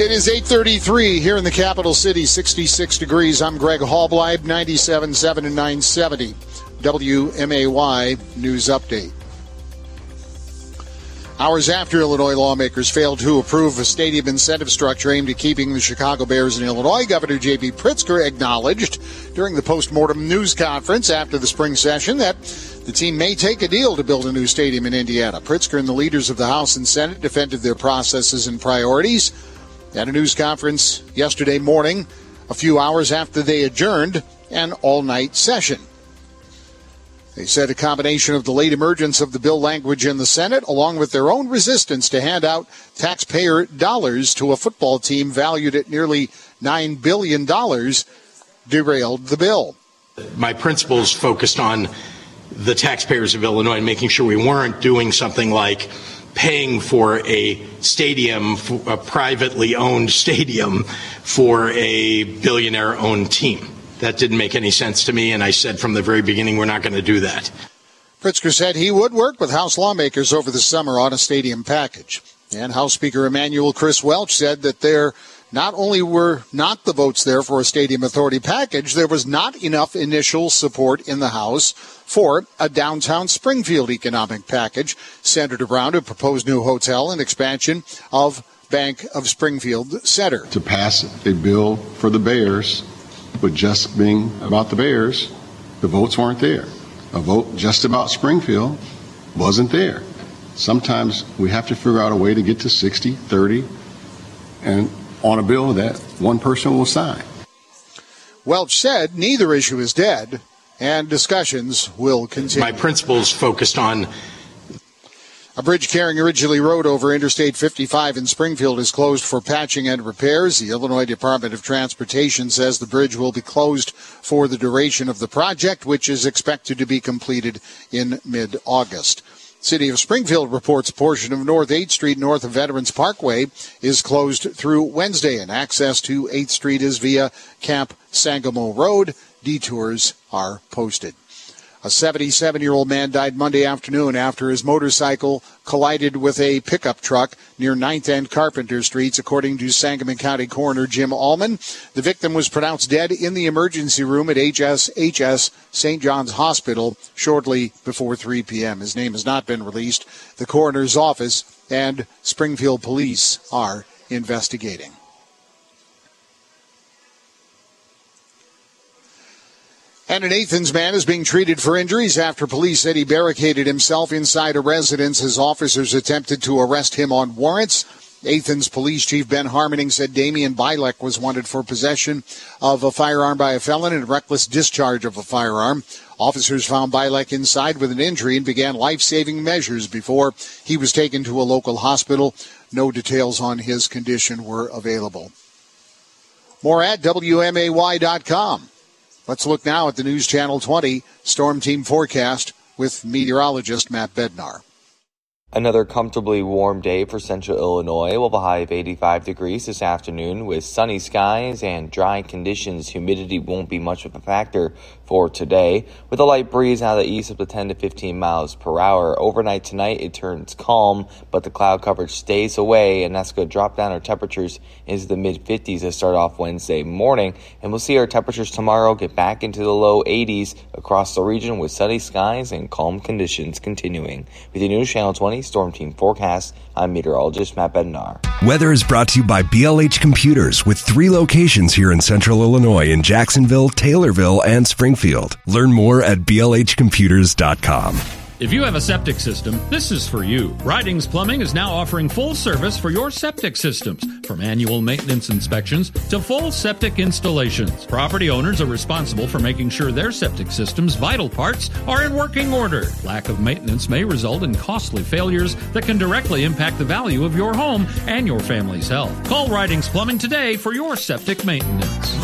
It is 8:33 here in the capital city, 66 degrees. I'm Greg Hallbleib, 97.7 and 970 WMAY News Update. Hours after Illinois lawmakers failed to approve a stadium incentive structure aimed at keeping the Chicago Bears in Illinois, Governor J.B. Pritzker acknowledged during the post-mortem news conference after the spring session that the team may take a deal to build a new stadium in Indiana. Pritzker and the leaders of the House and Senate defended their processes and priorities at a news conference yesterday morning, a few hours after they adjourned an all-night session. They said a combination of the late emergence of the bill language in the Senate, along with their own resistance to hand out taxpayer dollars to a football team valued at nearly $9 billion, derailed the bill. My principles focused on the taxpayers of Illinois and making sure we weren't doing something like paying for a stadium, a privately owned stadium, for a billionaire-owned team. That didn't make any sense to me, and I said from the very beginning we're not going to do that. Pritzker said he would work with House lawmakers over the summer on a stadium package. And House Speaker Emanuel Chris Welch said that there not only were not the votes there for a stadium authority package, there was not enough initial support in the House for a downtown Springfield economic package centered around a proposed new hotel and expansion of Bank of Springfield Center. To pass a bill for the Bears, but just being about the Bears, the votes weren't there. A vote just about Springfield wasn't there. Sometimes we have to figure out a way to get to 60, 30, and on a bill that one person will sign. Welch said neither issue is dead, and discussions will continue. My principles focused on a bridge carrying a Ridgely Road over Interstate 55 in Springfield is closed for patching and repairs. The Illinois Department of Transportation says the bridge will be closed for the duration of the project, which is expected to be completed in mid-August. City of Springfield reports a portion of North 8th Street north of Veterans Parkway is closed through Wednesday, and access to 8th Street is via Camp Sangamo Road. Detours are posted. A 77-year-old man died Monday afternoon after his motorcycle collided with a pickup truck near 9th and Carpenter Streets, according to Sangamon County Coroner Jim Allman. The victim was pronounced dead in the emergency room at HSHS St. John's Hospital shortly before 3 p.m. His name has not been released. The coroner's office and Springfield police are investigating. And an Athens man is being treated for injuries after police said he barricaded himself inside a residence as officers attempted to arrest him on warrants. Athens Police Chief Ben Harmoning said Damian Bilek was wanted for possession of a firearm by a felon and reckless discharge of a firearm. Officers found Bilek inside with an injury and began life-saving measures before he was taken to a local hospital. No details on his condition were available. More at WMAY.com. Let's look now at the News Channel 20 Storm Team forecast with meteorologist Matt Bednar. Another comfortably warm day for central Illinois. We'll have a high of 85 degrees this afternoon with sunny skies and dry conditions. Humidity won't be much of a factor for today. With a light breeze out of the east up to 10 to 15 miles per hour. Overnight tonight, it turns calm, but the cloud coverage stays away, and that's going to drop down our temperatures into the mid-50s to start off Wednesday morning. And we'll see our temperatures tomorrow get back into the low 80s across the region with sunny skies and calm conditions continuing. With the News Channel 20 Storm Team forecast, I'm meteorologist Matt Bednar. Weather is brought to you by BLH Computers with 3 locations here in central Illinois in Jacksonville, Taylorville, and Springfield. Learn more at blhcomputers.com. If you have a septic system, this is for you. Ridings Plumbing is now offering full service for your septic systems, from annual maintenance inspections to full septic installations. Property owners are responsible for making sure their septic system's vital parts are in working order. Lack of maintenance may result in costly failures that can directly impact the value of your home and your family's health. Call Ridings Plumbing today for your septic maintenance.